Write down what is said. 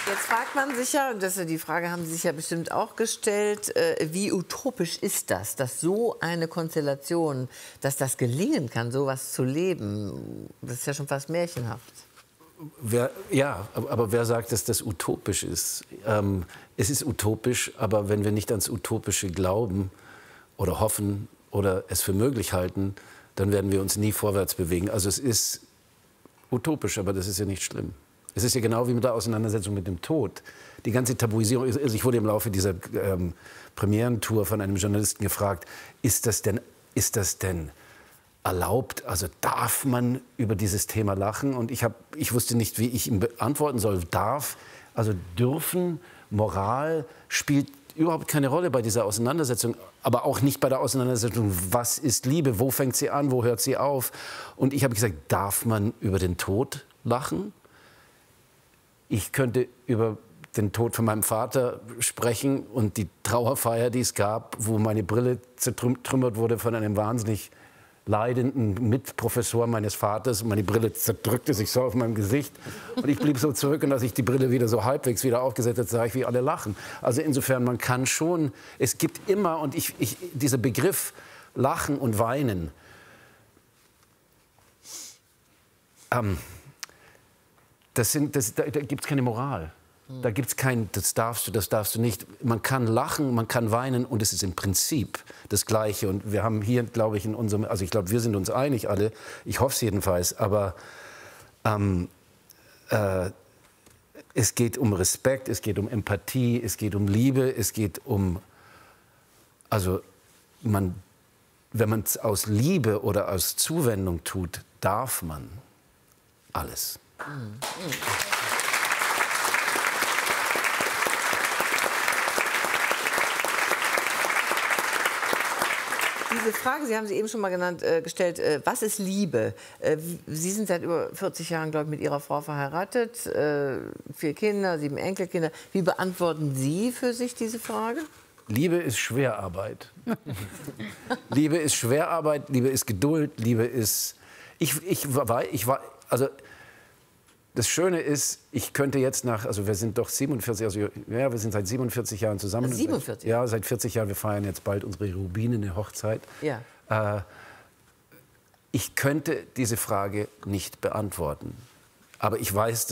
Jetzt fragt man sich ja, und die Frage haben Sie sich ja bestimmt auch gestellt, wie utopisch ist das, dass so eine Konstellation, dass das gelingen kann, sowas zu leben? Das ist ja schon fast märchenhaft. Aber wer sagt, dass das utopisch ist? Es ist utopisch, aber wenn wir nicht ans Utopische glauben oder hoffen oder es für möglich halten, dann werden wir uns nie vorwärts bewegen. Also es ist utopisch, aber das ist ja nicht schlimm. Es ist ja genau wie mit der Auseinandersetzung mit dem Tod. Die ganze Tabuisierung, also ich wurde im Laufe dieser Premierentour von einem Journalisten gefragt, ist das denn erlaubt, also darf man über dieses Thema lachen? Und ich wusste nicht, wie ich ihm beantworten soll. Also dürfen, Moral spielt überhaupt keine Rolle bei dieser Auseinandersetzung, aber auch nicht bei der Auseinandersetzung, was ist Liebe, wo fängt sie an, wo hört sie auf? Und ich habe gesagt, darf man über den Tod lachen? Ich könnte über den Tod von meinem Vater sprechen und die Trauerfeier, die es gab, wo meine Brille zertrümmert wurde von einem wahnsinnig leidenden Mitprofessor meines Vaters. Meine Brille zerdrückte sich so auf meinem Gesicht und ich blieb so zurück, und als ich die Brille wieder so halbwegs wieder aufgesetzt habe, sah ich, wie alle lachen. Also insofern, man kann schon, es gibt immer, und dieser Begriff Lachen und Weinen, da gibt es keine Moral. Da gibt es kein, das darfst du nicht. Man kann lachen, man kann weinen, und es ist im Prinzip das Gleiche. Und wir haben hier, glaube ich, also ich glaube, wir sind uns einig alle, ich hoffe es jedenfalls, aber es geht um Respekt, es geht um Empathie, es geht um Liebe, es geht um, also wenn man es aus Liebe oder aus Zuwendung tut, darf man alles. Diese Frage, Sie haben sie eben schon mal gestellt, was ist Liebe? Sie sind seit über 40 Jahren, glaube ich, mit Ihrer Frau verheiratet, 4 Kinder, 7 Enkelkinder. Wie beantworten Sie für sich diese Frage? Liebe ist Schwerarbeit. Liebe ist Schwerarbeit, Liebe ist Geduld, Liebe ist... Also das Schöne ist, ich könnte jetzt also wir sind doch 47, also ja, wir sind seit 47 Jahren zusammen. 47? Ja, seit 40 Jahren, wir feiern jetzt bald unsere rubinene Hochzeit. Ja. Ich könnte diese Frage nicht beantworten. Aber ich weiß,